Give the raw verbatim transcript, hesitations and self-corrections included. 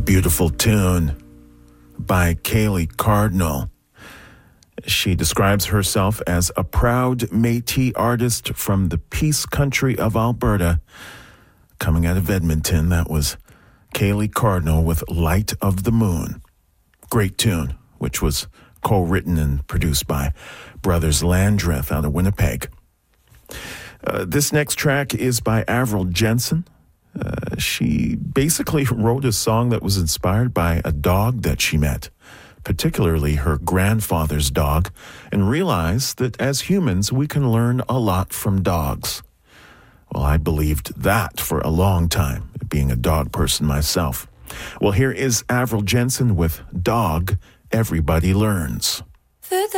beautiful tune by Kaylee Cardinal. She describes herself as a proud Métis artist from the Peace Country of Alberta. Coming out of Edmonton, that was Kaylee Cardinal with Light of the Moon. Great tune, which was co-written and produced by Brothers Landreth out of Winnipeg. Uh, this next track is by Avril Jensen. Uh, she basically wrote a song that was inspired by a dog that she met, particularly her grandfather's dog, and realized that as humans we can learn a lot from dogs. Well, I believed that for a long time, being a dog person myself. Well, here is Avril Jensen with Dog, Everybody Learns.